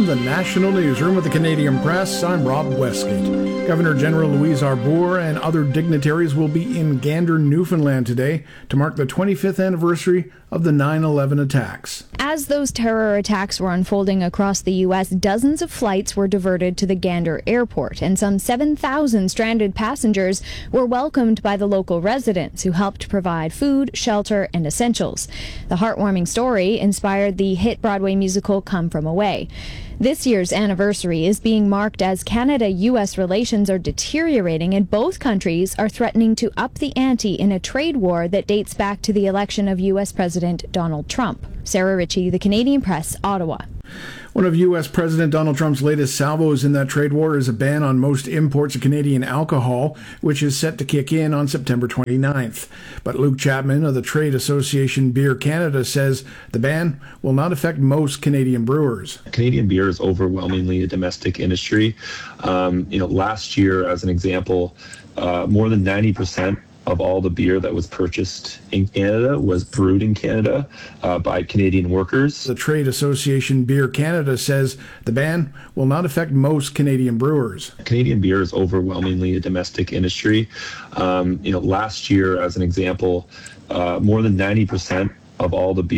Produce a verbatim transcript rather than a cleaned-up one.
From the National Newsroom of the Canadian Press, I'm Rob Westgate. Governor General Louise Arbour and other dignitaries will be in Gander, Newfoundland today to mark the twenty-fifth anniversary of the nine eleven attacks. As those terror attacks were unfolding across the U S, dozens of flights were diverted to the Gander airport, and some seven thousand stranded passengers were welcomed by the local residents who helped provide food, shelter, and essentials. The heartwarming story inspired the hit Broadway musical Come From Away. This year's anniversary is being marked as Canada U S relations are deteriorating and both countries are threatening to up the ante in a trade war that dates back to the election of U S President Donald Trump. Sarah Ritchie, The Canadian Press, Ottawa. One of U S President Donald Trump's latest salvos in that trade war is a ban on most imports of Canadian alcohol, which is set to kick in on September twenty-ninth. But Luke Chapman of the Trade Association Beer Canada says the ban will not affect most Canadian brewers. Canadian beer is overwhelmingly a domestic industry. Um, you know, last year, as an example, uh, more than ninety percent of all the beer that was purchased in Canada was brewed in Canada uh, by Canadian workers. The Trade Association Beer Canada says the ban will not affect most Canadian brewers. Canadian beer is overwhelmingly a domestic industry. Um, you know, last year, as an example, uh, more than ninety percent of all the beer